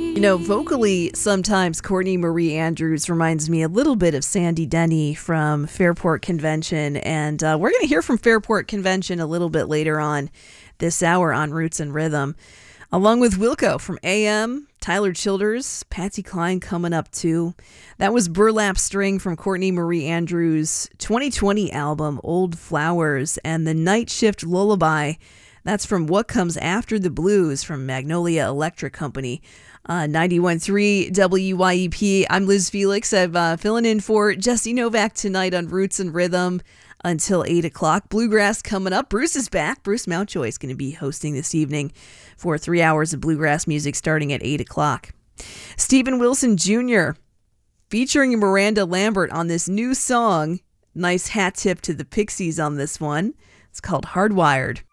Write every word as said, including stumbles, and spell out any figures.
You know, vocally, sometimes Courtney Marie Andrews reminds me a little bit of Sandy Denny from Fairport Convention. And uh, we're going to hear from Fairport Convention a little bit later on this hour on Roots and Rhythm, along with Wilco from A M, Tyler Childers, Patsy Cline coming up too. That was Burlap String from Courtney Marie Andrews' twenty twenty album, Old Flowers, and the Night Shift Lullaby. That's from What Comes After the Blues from Magnolia Electric Company. Uh, ninety-one point three W Y E P. I'm Liz Felix. I'm uh, filling in for Jesse Novak tonight on Roots and Rhythm until eight o'clock. Bluegrass coming up. Bruce is back. Bruce Mountjoy is going to be hosting this evening for three hours of bluegrass music starting at eight o'clock. Stephen Wilson Junior featuring Miranda Lambert on this new song. Nice hat tip to the Pixies on this one. It's called Hardwired.